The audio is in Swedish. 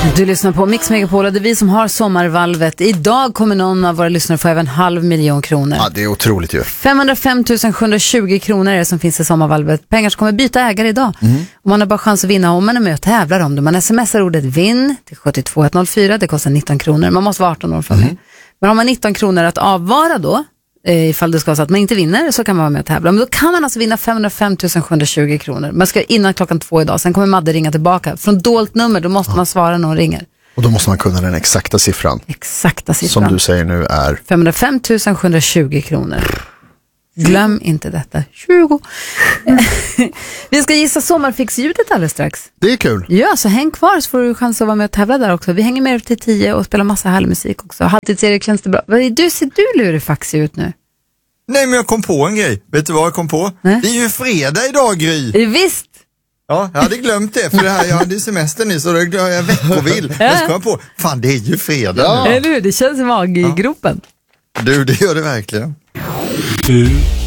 Du lyssnar på Mix Megapol och det är vi som har sommarvalvet. Idag kommer någon av våra lyssnare få även 500 000 kronor. Ja, det är otroligt ju. 505 720 kronor är det som finns i sommarvalvet. Pengar som kommer byta ägare idag. Och man har bara chans att vinna om man är med och tävlar om det. Man smsar ordet vinn till 72104. Det kostar 19 kronor. Man måste vara 18 år för det. Men har man 19 kronor att avvara då, ifall det ska vara så att man inte vinner, så kan man vara med och tävla. Men då kan man alltså vinna 505 720 kronor. Man ska innan 2:00 idag. Sen kommer Madde ringa tillbaka. Från dolt nummer, då måste man svara när hon ringer. Och då måste man kunna den exakta siffran. Exakta siffran. Som du säger nu är 505 720 kronor. Glöm inte detta. 20. Vi ska gissa sommarfixljudet alldeles strax. Det är kul. Ja, så häng kvar så får du chans att vara med och tävla där också. Vi hänger med till 10 och spelar massa härlig musik också. Halvtids-Erik, känns det bra? Ser du lurifaxig ut nu? Nej, men jag kom på en grej. Vet du vad jag kom på? Nej. Det är ju fredag idag, Gry. Visst! Ja, jag hade glömt det, för det här, jag hade semester nu, så då är jag veckovill. Jag ska komma på, fan, det är ju fredag. Ja. Eller hur? Det känns i maggropen. Du, det gör det verkligen. Du